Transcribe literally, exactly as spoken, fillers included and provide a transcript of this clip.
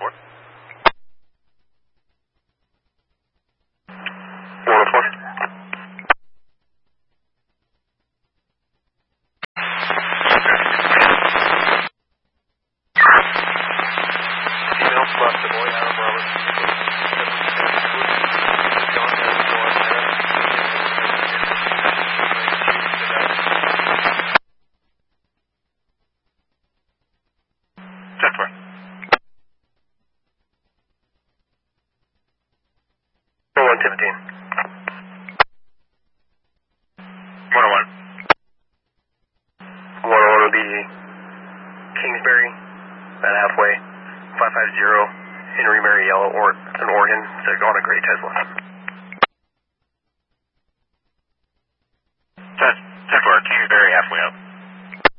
four. one oh four. Email plus the boy Adam Roberts. ten four. four one seventeen. one oh one. one oh one will be Kingsbury, about halfway. five five zero, Henry Mary Yellow, or it's an Oregon, so on a gray Tesla. ten four, Kingsbury halfway up.